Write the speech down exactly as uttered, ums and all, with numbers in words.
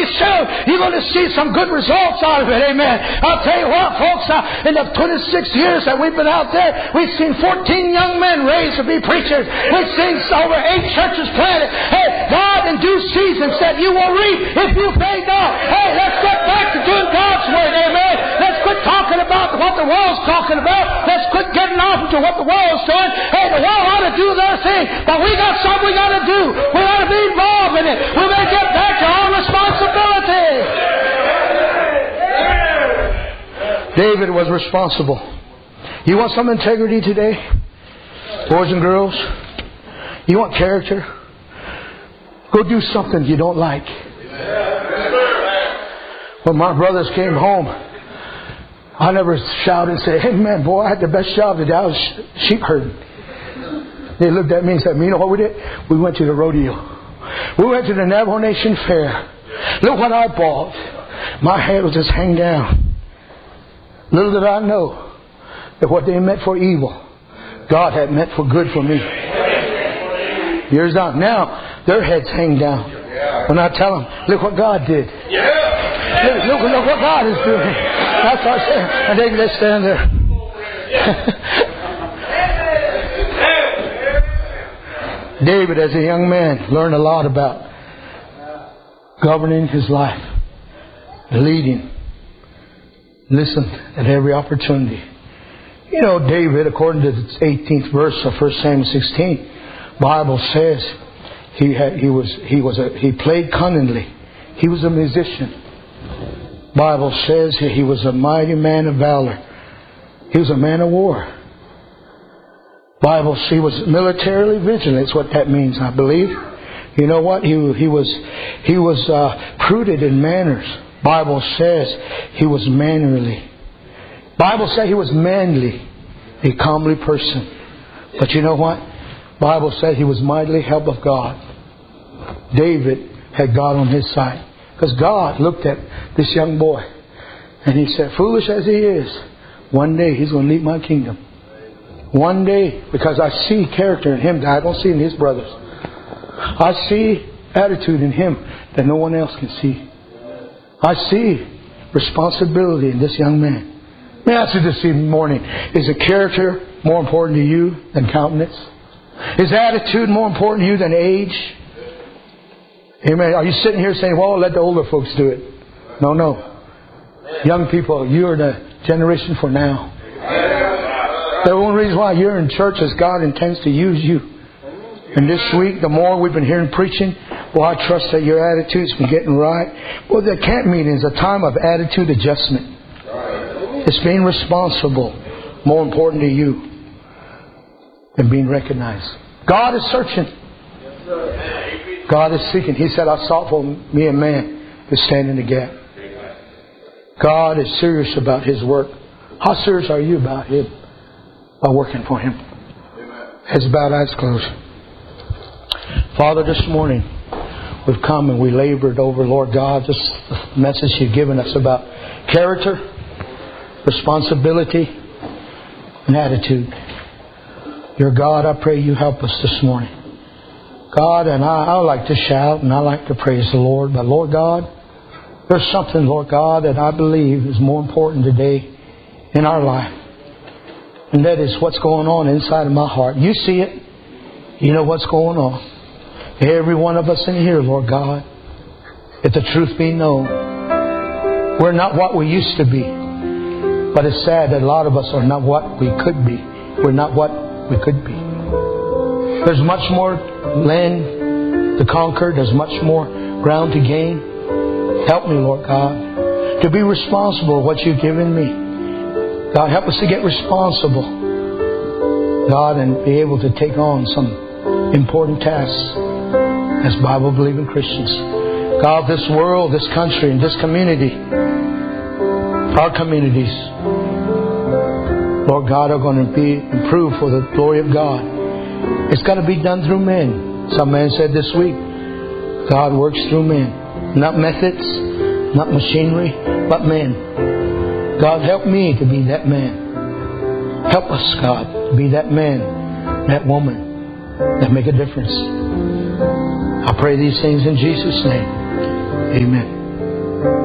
pretty soon you're going to see some good results out of it. Amen. I'll tell you what, folks, uh, in the twenty-six years that we've been out there, we've seen fourteen young men raised to be preachers. We've seen over eight churches planted. Hey, God in due season said you will reap if you faint not. Hey, let's get back to doing God's word. Amen. Let's quit talking about what the world's talking about. Let's quit getting off into what the world's doing. Hey, the world ought to do their thing, but we got something we got to do. We ought to be involved in it. We better get back to our responsibility. David was responsible. You want some integrity today? Boys and girls? You want character? Go do something you don't like. When my brothers came home, I never shouted and said, hey man, boy, I had the best job today. I was sheep herding. They looked at me and said, you know what we did? We went to the rodeo. We went to the Navajo Nation Fair. Look what I bought. My head was just hanging down. Little did I know that what they meant for evil, God had meant for good for me. Years on. Now, their heads hang down. When I tell them, look what God did. Look, look, look what God is doing. That's what I say. And they, they stand there. David, as a young man, learned a lot about governing his life, leading. Listen at every opportunity. You know, David, according to the eighteenth verse of First Samuel sixteen, Bible says he had, he was he was a, he played cunningly. He was a musician. Bible says he was a mighty man of valor. He was a man of war. Bible says he was militarily vigilant. That's what that means, I believe. You know what? He he was he was uh, prudent in manners. Bible says he was mannerly. Bible says he was manly, a comely person. But you know what? Bible says he was mightily helped of God. David had God on his side. Because God looked at this young boy and He said, foolish as he is, one day he's going to lead my kingdom. One day, because I see character in him that I don't see in his brothers. I see attitude in him that no one else can see. I see responsibility in this young man. Let me ask you this morning, is the character more important to you than countenance? Is attitude more important to you than age? Amen. Are you sitting here saying, well, let the older folks do it? No, no. Young people, you are the generation for now. The only reason why you're in church is God intends to use you. And this week, the more we've been hearing preaching, well, I trust that your attitude's been getting right. Well, the camp meeting is a time of attitude adjustment. It's being responsible more important to you than being recognized. God is searching. God is seeking. He said, I sought for me a man to stand in the gap. God is serious about His work. How serious are you about Him? By working for Him. Heads bowed, eyes closed. Father, this morning we've come and we labored over, Lord God, this message You've given us about character, responsibility, and attitude. Dear God, I pray You help us this morning. God, and I, I like to shout and I like to praise the Lord, but Lord God, there's something, Lord God, that I believe is more important today in our life. And that is what's going on inside of my heart. You see it. You know what's going on. Every one of us in here, Lord God, if the truth be known, we're not what we used to be. But it's sad that a lot of us are not what we could be. We're not what we could be. There's much more land to conquer. There's much more ground to gain. Help me, Lord God, to be responsible for what You've given me. God, help us to get responsible, God, and be able to take on some important tasks as Bible-believing Christians. God, this world, this country, and this community, our communities, Lord God, are going to be improved for the glory of God. It's got to be done through men. Some man said this week, God works through men. Not methods, not machinery, but men. God, help me to be that man. Help us, God, to be that man, that woman that make a difference. I pray these things in Jesus' name. Amen.